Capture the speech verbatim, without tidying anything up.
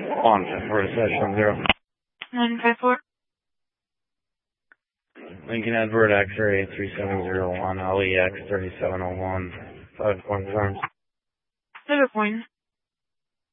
One for session zero. nine five four. Lincoln Edward X-ray three seven zero one L E X thirty seven oh one. Five point confirmed. Seven point.